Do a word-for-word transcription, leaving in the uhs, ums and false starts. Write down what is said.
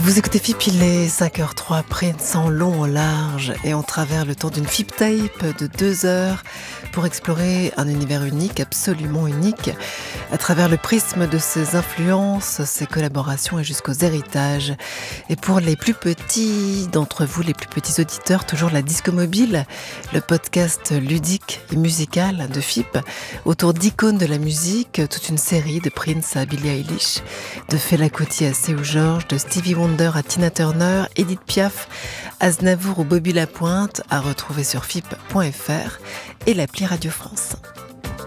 Vous écoutez F I P, il est cinq heures trois, Prince en long, en large et en travers le temps d'une F I P Tape de deux heures pour explorer un univers unique, absolument unique, à travers le prisme de ses influences, ses collaborations et jusqu'aux héritages. Et pour les plus petits d'entre vous, les plus petits auditeurs, toujours la Disco Mobile, le podcast ludique et musical de F I P, autour d'icônes de la musique, toute une série de Prince à Billie Eilish, de Fela Kuti à Seu George, de Stevie Wonder à Tina Turner, Edith Piaf, Aznavour ou Bobby Lapointe, à retrouver sur F I P point F R et l'appli Radio France.